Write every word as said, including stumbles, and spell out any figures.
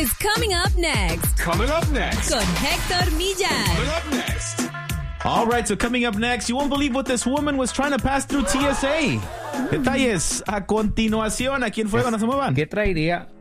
is coming up next. Coming up next. Con Héctor Millar. Coming up next. All right, so coming up next, you won't believe what this woman was trying to pass through T S A. Detalles a continuación. ¿A quién fue? No se muevan. ¿Qué traería